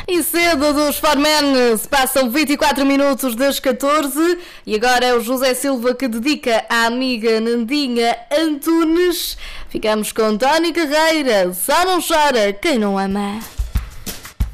E cedo dos Foreman, se passam 24 minutos das 14 e agora é o José Silva que dedica à amiga Nandinha Antunes. Ficamos com Tony Carreira, só não chora quem não ama.